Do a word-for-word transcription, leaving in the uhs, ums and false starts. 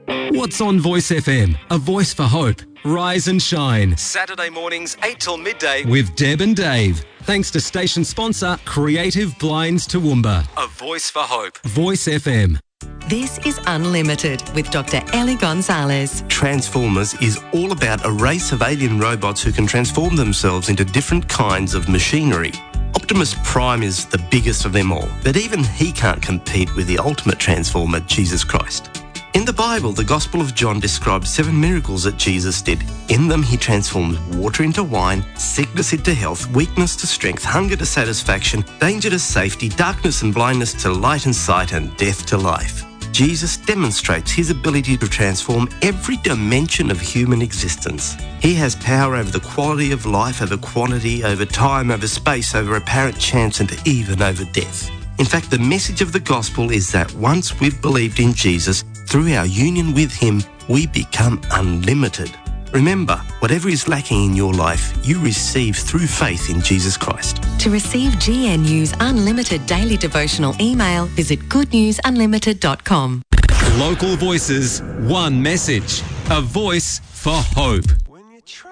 What's on Voice F M? A voice for hope. Rise and shine. Saturday mornings, eight till midday with Deb and Dave. Thanks to station sponsor Creative Blinds Toowoomba. A voice for hope. Voice F M. This is Unlimited with Doctor Ellie Gonzalez. Transformers is all about a race of alien robots who can transform themselves into different kinds of machinery. Optimus Prime is the biggest of them all, but even he can't compete with the ultimate transformer, Jesus Christ. In the Bible, the Gospel of John describes seven miracles that Jesus did. In them, he transformed water into wine, sickness into health, weakness to strength, hunger to satisfaction, danger to safety, darkness and blindness to light and sight, and death to life. Jesus demonstrates his ability to transform every dimension of human existence. He has power over the quality of life, over quantity, over time, over space, over apparent chance, and even over death. In fact, the message of the gospel is that once we've believed in Jesus, through our union with him, we become unlimited. Remember, whatever is lacking in your life, you receive through faith in Jesus Christ. To receive G N U's unlimited daily devotional email, visit good news unlimited dot com. Local voices, one message. A voice for hope.